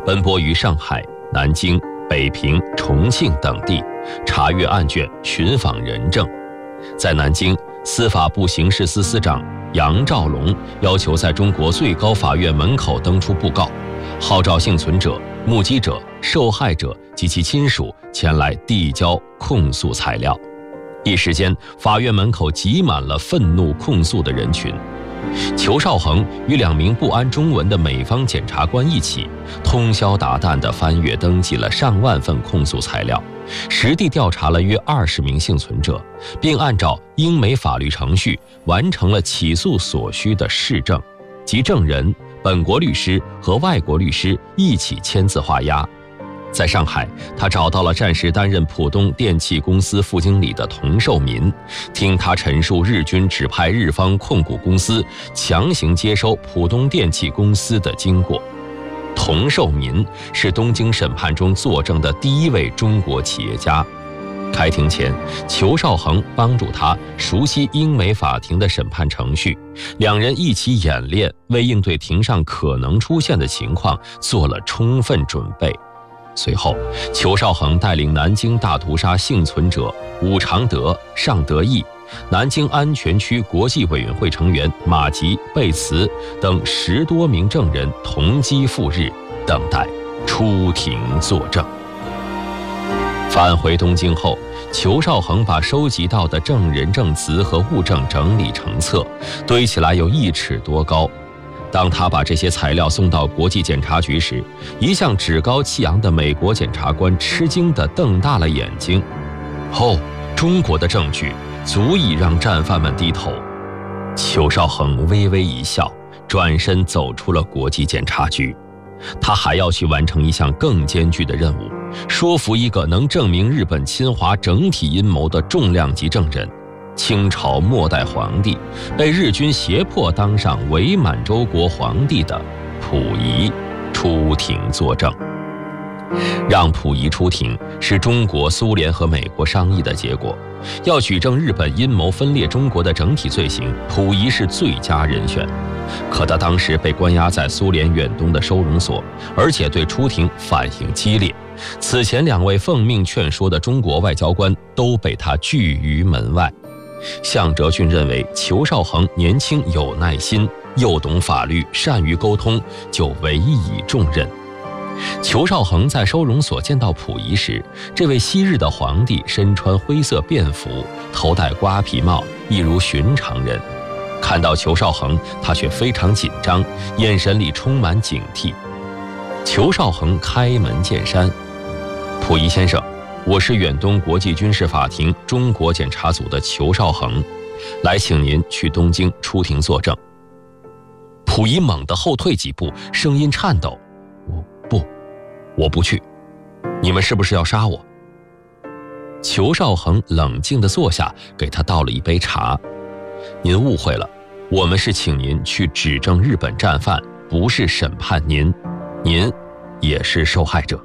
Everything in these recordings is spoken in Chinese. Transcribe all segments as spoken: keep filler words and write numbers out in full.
奔波于上海、南京、北平、重庆等地，查阅案卷，寻访人证。在南京，司法部刑事司司长杨兆龙要求在中国最高法院门口登出布告，号召幸存者、目击者、受害者及其亲属前来递交控诉材料。一时间，法院门口挤满了愤怒控诉的人群。裘绍恒与两名不谙中文的美方检察官一起，通宵达旦地翻阅登记了上万份控诉材料，实地调查了约二十名幸存者，并按照英美法律程序完成了起诉所需的事证，即证人、本国律师和外国律师一起签字画押。在上海，他找到了暂时担任浦东电气公司副经理的童寿民，听他陈述日军指派日方控股公司强行接收浦东电气公司的经过。童寿民是东京审判中作证的第一位中国企业家。开庭前，裘绍恒帮助他熟悉英美法庭的审判程序，两人一起演练，为应对庭上可能出现的情况做了充分准备。随后，裘绍恒带领南京大屠杀幸存者武常德、尚德义、南京安全区国际委员会成员马吉、贝茨等十多名证人同机赴日，等待出庭作证。返回东京后，裘绍恒把收集到的证人证词和物证整理成册，堆起来有一尺多高。当他把这些材料送到国际检察局时，一向趾高气扬的美国检察官吃惊地瞪大了眼睛。哦，中国的证据足以让战犯们低头。裘绍恒微微一笑，转身走出了国际检察局。他还要去完成一项更艰巨的任务，说服一个能证明日本侵华整体阴谋的重量级证人。清朝末代皇帝被日军胁迫当上伪满洲国皇帝的溥仪出庭作证。让溥仪出庭是中国、苏联和美国商议的结果。要举证日本阴谋分裂中国的整体罪行，溥仪是最佳人选。可他当时被关押在苏联远东的收容所，而且对出庭反应激烈。此前两位奉命劝说的中国外交官都被他拒于门外。向哲俊认为裘绍恒年轻有耐心，又懂法律，善于沟通，就委以重任。裘绍恒在收容所见到溥仪时，这位昔日的皇帝身穿灰色便服，头戴瓜皮帽，一如寻常人。看到裘绍恒，他却非常紧张，眼神里充满警惕。裘绍恒开门见山：“溥仪先生，我是远东国际军事法庭中国检察组的裘绍恒，来请您去东京出庭作证。”溥仪猛地后退几步，声音颤抖：“我不，我不去。你们是不是要杀我？”裘绍恒冷静地坐下，给他倒了一杯茶。“您误会了，我们是请您去指证日本战犯，不是审判您，您也是受害者。”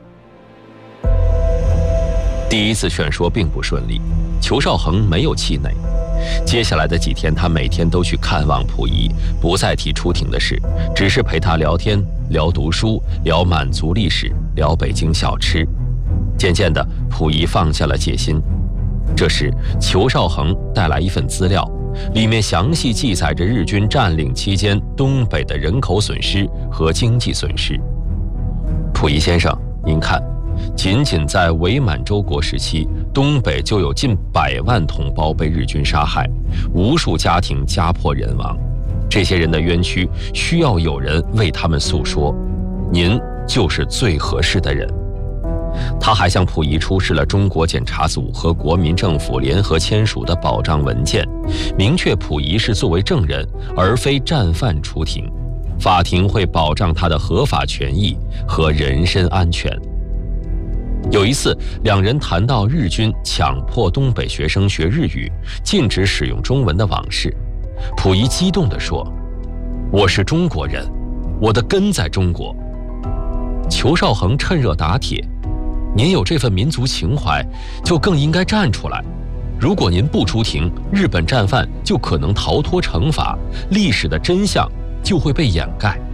第一次劝说并不顺利，裘绍恒没有气馁。接下来的几天，他每天都去看望溥仪，不再提出庭的事，只是陪他聊天，聊读书，聊满族历史，聊北京小吃。渐渐的，溥仪放下了戒心。这时，裘绍恒带来一份资料，里面详细记载着日军占领期间东北的人口损失和经济损失。溥仪先生，您看，仅仅在伪满洲国时期，东北就有近百万同胞被日军杀害，无数家庭家破人亡。这些人的冤屈需要有人为他们诉说，您就是最合适的人。他还向溥仪出示了中国检察组和国民政府联合签署的保障文件，明确溥仪是作为证人而非战犯出庭，法庭会保障他的合法权益和人身安全。有一次，两人谈到日军强迫东北学生学日语，禁止使用中文的往事。溥仪激动地说：“我是中国人，我的根在中国。”裘绍恒趁热打铁：“您有这份民族情怀，就更应该站出来。如果您不出庭，日本战犯就可能逃脱惩罚，历史的真相就会被掩盖。”